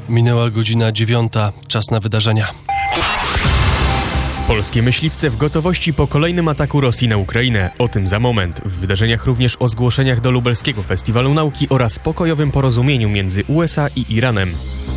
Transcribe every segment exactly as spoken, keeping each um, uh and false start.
Minęła godzina dziewiąta, czas na wydarzenia. Polskie myśliwce w gotowości po kolejnym ataku Rosji na Ukrainę. O tym za moment. W wydarzeniach również o zgłoszeniach do Lubelskiego Festiwalu Nauki oraz pokojowym porozumieniu między U S A i Iranem.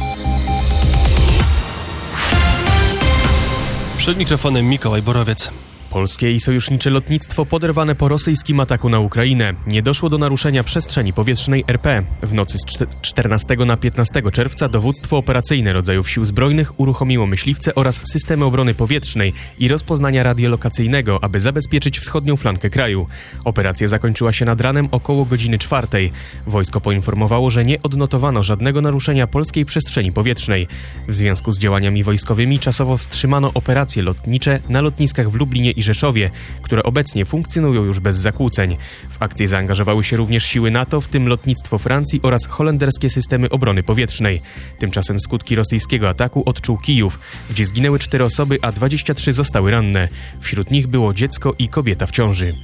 Przed mikrofonem Mikołaj Borowiec. Polskie i sojusznicze lotnictwo poderwane po rosyjskim ataku na Ukrainę. Nie doszło do naruszenia przestrzeni powietrznej R P. W nocy z czternastego na piętnastego czerwca dowództwo operacyjne rodzajów sił zbrojnych uruchomiło myśliwce oraz systemy obrony powietrznej i rozpoznania radiolokacyjnego, aby zabezpieczyć wschodnią flankę kraju. Operacja zakończyła się nad ranem około godziny czwartej. Wojsko poinformowało, że nie odnotowano żadnego naruszenia polskiej przestrzeni powietrznej. W związku z działaniami wojskowymi czasowo wstrzymano operacje lotnicze na lotniskach w Lublinie i Rzeszowie, które obecnie funkcjonują już bez zakłóceń. W akcję zaangażowały się również siły NATO, w tym lotnictwo Francji oraz holenderskie systemy obrony powietrznej. Tymczasem skutki rosyjskiego ataku odczuł Kijów, gdzie zginęły cztery osoby, a dwadzieścia trzy zostały ranne. Wśród nich było dziecko i kobieta w ciąży.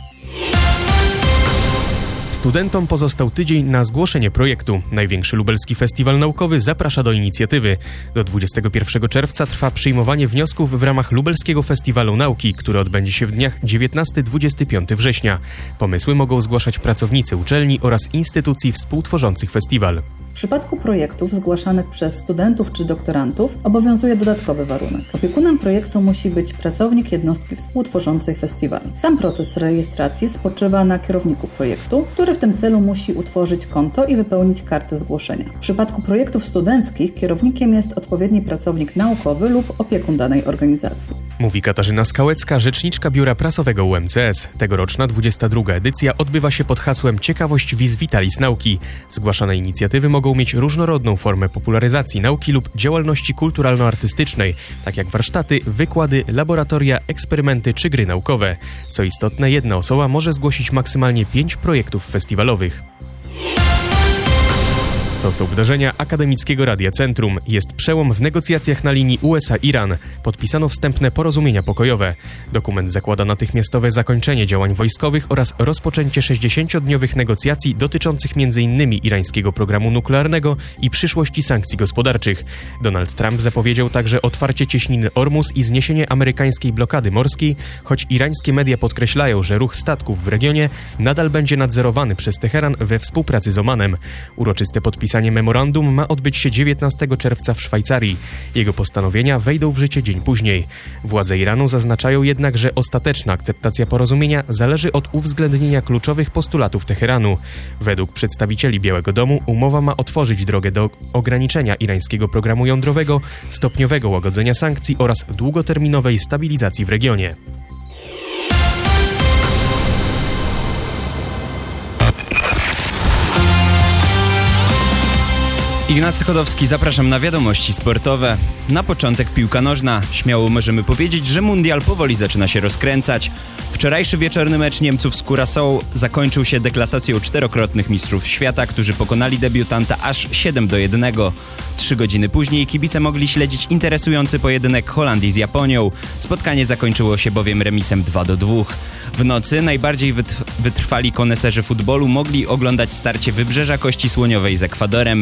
Studentom pozostał tydzień na zgłoszenie projektu. Największy lubelski festiwal naukowy zaprasza do inicjatywy. Do dwudziestego pierwszego czerwca trwa przyjmowanie wniosków w ramach Lubelskiego Festiwalu Nauki, który odbędzie się w dniach dziewiętnastego do dwudziestego piątego września. Pomysły mogą zgłaszać pracownicy uczelni oraz instytucji współtworzących festiwal. W przypadku projektów zgłaszanych przez studentów czy doktorantów obowiązuje dodatkowy warunek. Opiekunem projektu musi być pracownik jednostki współtworzącej festiwal. Sam proces rejestracji spoczywa na kierowniku projektu, który w tym celu musi utworzyć konto i wypełnić kartę zgłoszenia. W przypadku projektów studenckich kierownikiem jest odpowiedni pracownik naukowy lub opiekun danej organizacji. Mówi Katarzyna Skałecka, rzeczniczka Biura Prasowego U M C S. Tegoroczna dwudziesta druga edycja odbywa się pod hasłem Ciekawość vis vitalis nauki. Zgłaszane inicjatywy mogą mieć różnorodną formę popularyzacji nauki lub działalności kulturalno-artystycznej, tak jak warsztaty, wykłady, laboratoria, eksperymenty czy gry naukowe. Co istotne, jedna osoba może zgłosić maksymalnie pięć projektów festiwalowych. To są wydarzenia Akademickiego Radia Centrum. Jest przełom w negocjacjach na linii U S A Iran. Podpisano wstępne porozumienia pokojowe. Dokument zakłada natychmiastowe zakończenie działań wojskowych oraz rozpoczęcie sześćdziesięciodniowych negocjacji dotyczących między innymi irańskiego programu nuklearnego i przyszłości sankcji gospodarczych. Donald Trump zapowiedział także otwarcie cieśniny Ormus i zniesienie amerykańskiej blokady morskiej, choć irańskie media podkreślają, że ruch statków w regionie nadal będzie nadzorowany przez Teheran we współpracy z Omanem. Uroczyste podpisanie Podpisanie memorandum ma odbyć się dziewiętnastego czerwca w Szwajcarii. Jego postanowienia wejdą w życie dzień później. Władze Iranu zaznaczają jednak, że ostateczna akceptacja porozumienia zależy od uwzględnienia kluczowych postulatów Teheranu. Według przedstawicieli Białego Domu umowa ma otworzyć drogę do ograniczenia irańskiego programu jądrowego, stopniowego łagodzenia sankcji oraz długoterminowej stabilizacji w regionie. Ignacy Chodowski, zapraszam na wiadomości sportowe. Na początek piłka nożna. Śmiało możemy powiedzieć, że mundial powoli zaczyna się rozkręcać. Wczorajszy wieczorny mecz Niemców z Curaçao zakończył się deklasacją czterokrotnych mistrzów świata, którzy pokonali debiutanta aż siedem do jednego. Trzy godziny później kibice mogli śledzić interesujący pojedynek Holandii z Japonią. Spotkanie zakończyło się bowiem remisem dwa do dwóch. W nocy najbardziej wytrwali koneserzy futbolu mogli oglądać starcie Wybrzeża Kości Słoniowej z Ekwadorem.